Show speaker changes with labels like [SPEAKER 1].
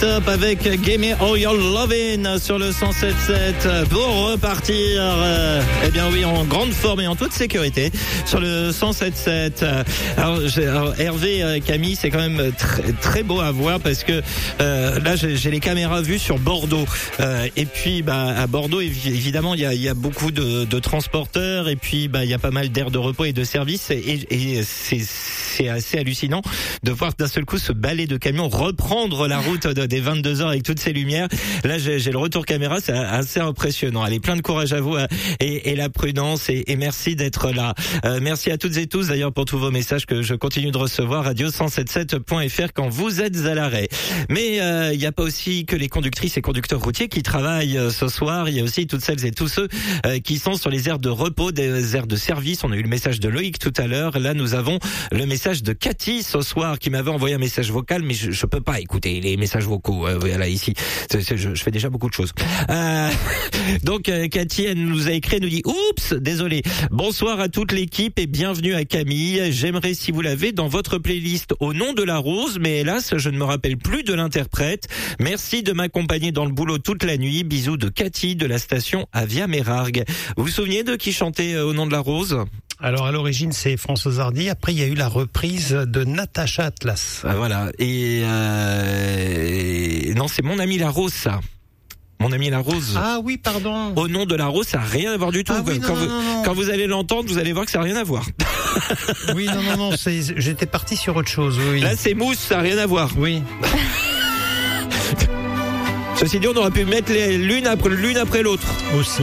[SPEAKER 1] Top avec Gimme All Your Lovin' sur le 107.7 pour repartir eh bien oui, en grande forme et en toute sécurité sur le 107.7. Alors Hervé, Camille, c'est quand même très beau à voir parce que là j'ai les caméras vues sur Bordeaux et puis à Bordeaux évidemment il y a beaucoup de transporteurs et puis il y a pas mal d'aires de repos et de services et c'est assez hallucinant de voir d'un seul coup ce balai de camions reprendre la route des 22h avec toutes ces lumières. Là, j'ai le retour caméra, c'est assez impressionnant. Allez, plein de courage à vous et la prudence et merci d'être là. Merci à toutes et tous d'ailleurs pour tous vos messages que je continue de recevoir. radio177.fr quand vous êtes à l'arrêt. Mais il n'y a pas aussi que les conductrices et conducteurs routiers qui travaillent ce soir. Il y a aussi toutes celles et tous ceux qui sont sur les aires de repos, des aires de service. On a eu le message de Loïc tout à l'heure. Là, nous avons le message de Cathy ce soir qui m'avait envoyé un message vocal, mais je peux pas écouter les messages vocaux. Voilà, ici, je fais déjà beaucoup de choses. Donc Cathy, elle nous a écrit, elle nous dit oups, désolé. Bonsoir à toute l'équipe et bienvenue à Camille. J'aimerais, si vous l'avez, dans votre playlist Au nom de la rose, mais hélas, je ne me rappelle plus de l'interprète. Merci de m'accompagner dans le boulot toute la nuit. Bisous de Cathy de la station Avia Mérargues. Vous vous souvenez de qui chantait Au nom de la rose ?
[SPEAKER 2] Alors à l'origine c'est Françoise Hardy, après il y a eu la reprise de Natacha Atlas.
[SPEAKER 1] Voilà, et non, c'est Mon ami la rose, ça. Mon ami la rose.
[SPEAKER 2] Ah oui, pardon.
[SPEAKER 1] Au nom de la rose, ça n'a rien à voir du tout.
[SPEAKER 2] Ah oui,
[SPEAKER 1] quand vous allez l'entendre, vous allez voir que ça n'a rien à voir.
[SPEAKER 2] Oui, non, j'étais parti sur autre chose. Oui.
[SPEAKER 1] Là, c'est Mousse, ça n'a rien à voir.
[SPEAKER 2] Oui.
[SPEAKER 1] Ceci dit, on aurait pu mettre l'une après l'autre.
[SPEAKER 2] Aussi.